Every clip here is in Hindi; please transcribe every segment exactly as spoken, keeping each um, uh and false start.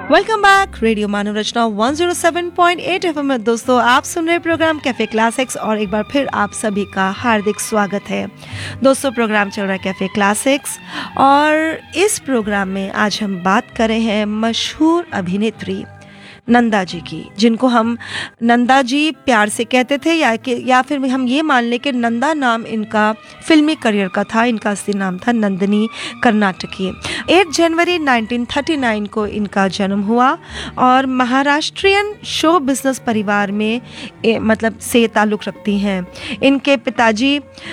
वेलकम बैक रेडियो मानव रचना एक सौ सात पॉइंट आठ एफएम में दोस्तों आप सुन रहे प्रोग्राम कैफे क्लासिक्स और एक बार फिर आप सभी का हार्दिक स्वागत है। दोस्तों प्रोग्राम चल रहा है कैफे क्लासिक्स और इस प्रोग्राम में आज हम बात कर रहे हैं मशहूर अभिनेत्री नंदा जी की, जिनको हम नंदा जी प्यार से कहते थे या कि या फिर हम ये मान लें कि नंदा नाम इनका फिल्मी करियर का था। इनका असली नाम था नंदिनी कर्नाटकी। आठ जनवरी उन्नीस सौ उनतालीस को इनका जन्म हुआ और महाराष्ट्रियन शो बिजनेस परिवार में ए, मतलब से ताल्लुक़ रखती हैं। इनके पिताजी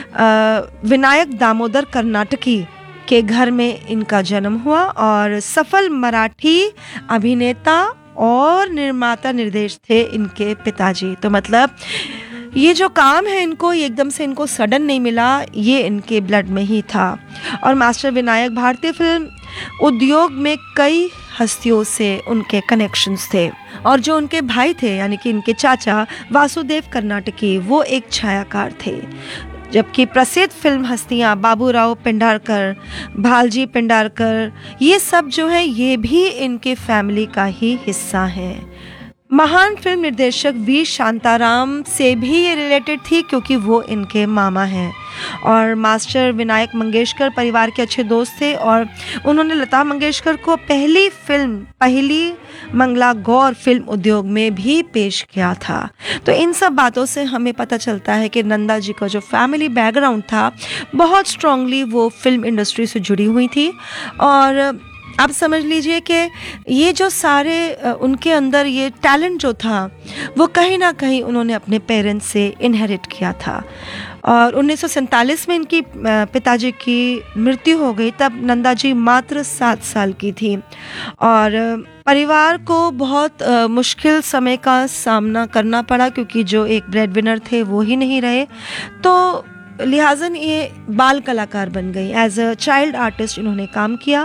विनायक दामोदर कर्नाटकी के घर में इनका जन्म हुआ और सफल मराठी अभिनेता और निर्माता निर्देश थे इनके पिताजी। तो मतलब ये जो काम है इनको ये एकदम से इनको सडन नहीं मिला, ये इनके ब्लड में ही था। और मास्टर विनायक भारतीय फिल्म उद्योग में कई हस्तियों से उनके कनेक्शंस थे और जो उनके भाई थे यानी कि इनके चाचा वासुदेव कर्नाटकी वो एक छायाकार थे, जबकि प्रसिद्ध फिल्म हस्तियां बाबूराव पेंडारकर, भालजी पेंडारकर ये सब जो है ये भी इनके फैमिली का ही हिस्सा हैं। महान फिल्म निर्देशक वी शांताराम से भी ये रिलेटेड थी क्योंकि वो इनके मामा हैं। और मास्टर विनायक मंगेशकर परिवार के अच्छे दोस्त थे और उन्होंने लता मंगेशकर को पहली फिल्म पहली मंगला गौर फिल्म उद्योग में भी पेश किया था। तो इन सब बातों से हमें पता चलता है कि नंदा जी का जो फैमिली बैकग्राउंड था बहुत स्ट्रांगली वो फिल्म इंडस्ट्री से जुड़ी हुई थी। और आप समझ लीजिए कि ये जो सारे उनके अंदर ये टैलेंट जो था वो कहीं ना कहीं उन्होंने अपने पेरेंट्स से इनहेरिट किया था। और उन्नीस सौ सैंतालीस में इनकी पिताजी की मृत्यु हो गई, तब नंदा जी मात्र सात साल की थी और परिवार को बहुत मुश्किल समय का सामना करना पड़ा क्योंकि जो एक ब्रेड विनर थे वो ही नहीं रहे। तो लिहाजन ये बाल कलाकार बन गई। एज अ चाइल्ड आर्टिस्ट इन्होंने काम किया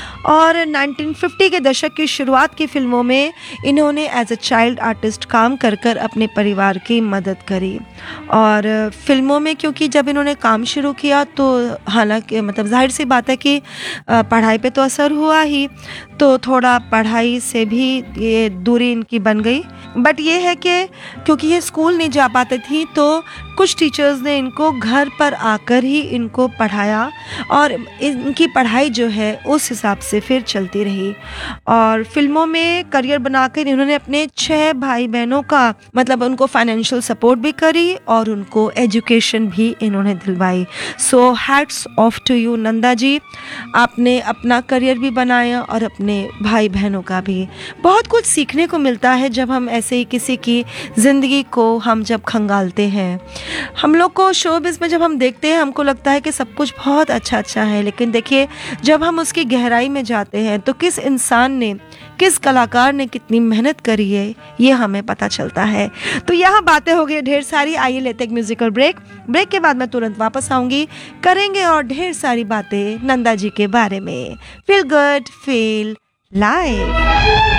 और उन्नीस सौ पचास के दशक की शुरुआत की फिल्मों में इन्होंने एज अ चाइल्ड आर्टिस्ट काम कर कर अपने परिवार की मदद करी। और फिल्मों में क्योंकि जब इन्होंने काम शुरू किया तो हालांकि मतलब जाहिर सी बात है कि पढ़ाई पे तो असर हुआ ही, तो थोड़ा पढ़ाई से भी ये दूरी इनकी बन गई। बट ये है कि क्योंकि ये स्कूल नहीं जा पाती थी तो कुछ टीचर्स ने इनको घर पर आकर ही इनको पढ़ाया और इनकी पढ़ाई जो है उस हिसाब से फिर चलती रही। और फिल्मों में करियर बनाकर इन्होंने अपने छह भाई बहनों का मतलब उनको फाइनेंशियल सपोर्ट भी करी और उनको एजुकेशन भी इन्होंने दिलवाई। So hats off to you Nanda ji, आपने अपना करियर भी बनाया और अपने भाई बहनों का भी। बहुत कुछ सीखने को मिलता है जब हम ऐसे ही किसी की ज़िंदगी को हम जब खंगालते हैं। हम लोग को शोबिज़ में जब हम देखते हैं हमको लगता है कि सब कुछ बहुत अच्छा अच्छा है, लेकिन देखिए जब हम उसकी गहराई में जाते हैं तो किस इंसान ने, किस कलाकार ने कितनी मेहनत करी है ये हमें पता चलता है। तो यहाँ बातें हो गई ढेर सारी, आइए लेते एक म्यूजिकल ब्रेक। ब्रेक के बाद मैं तुरंत वापस आऊँगी, करेंगे और ढेर सारी बातें नंदा जी के बारे में। Feel good feel live.